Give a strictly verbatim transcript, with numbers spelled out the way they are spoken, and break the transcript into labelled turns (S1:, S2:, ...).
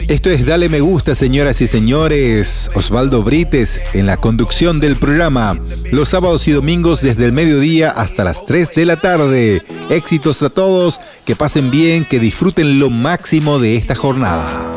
S1: Esto es Dale Me Gusta, señoras y señores. Osvaldo Brites en la conducción del programa. Los sábados y domingos desde el mediodía hasta las tres de la tarde. Éxitos a todos, que pasen bien, que disfruten lo máximo de esta jornada.